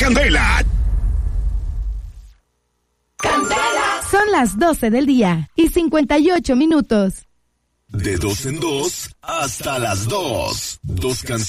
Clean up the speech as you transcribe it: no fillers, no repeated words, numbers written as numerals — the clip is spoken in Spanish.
Candela. Son las 12 del día y 58 minutos. De 2 en 2 hasta las 2. 2 canciones.